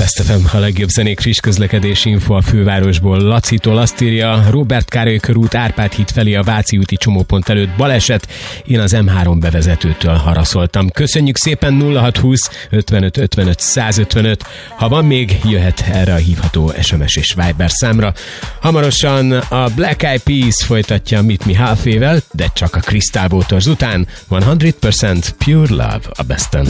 Best FM, a legjobb zenék, friss közlekedési info a fővárosból. Lacitól azt írja, Róbert Károly körút Árpád híd felé a Váci úti csomópont előtt baleset, én az M3 bevezetőtől haraszoltam. Köszönjük szépen, 0620 55 55 155. Ha van még, jöhet erre a hívható SMS és Viber számra. Hamarosan a Black Eyed Peas folytatja Meet Me Halfway-vel, de csak a Crystal Waters után. 100% Pure Love a Besten.